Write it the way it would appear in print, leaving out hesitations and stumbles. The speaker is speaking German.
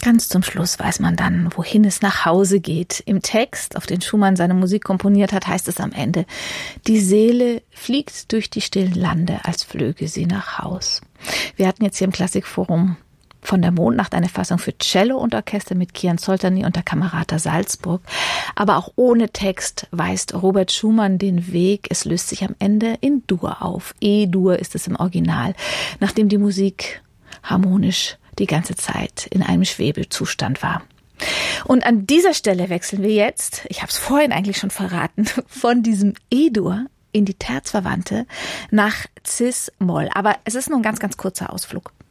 Ganz zum Schluss weiß man dann, wohin es nach Hause geht. Im Text, auf den Schumann seine Musik komponiert hat, heißt es am Ende: Die Seele fliegt durch die stillen Lande, als flöge sie nach Haus. Wir hatten jetzt hier im Klassikforum von der Mondnacht eine Fassung für Cello und Orchester mit Kian Soltani und der Camerata Salzburg. Aber auch ohne Text weist Robert Schumann den Weg. Es löst sich am Ende in Dur auf. E-Dur ist es im Original, nachdem die Musik harmonisch die ganze Zeit in einem Schwebezustand war. Und an dieser Stelle wechseln wir jetzt, ich habe es vorhin eigentlich schon verraten, von diesem E-Dur in die Terzverwandte nach Cis-Moll. Aber es ist nur ein ganz, ganz kurzer Ausflug.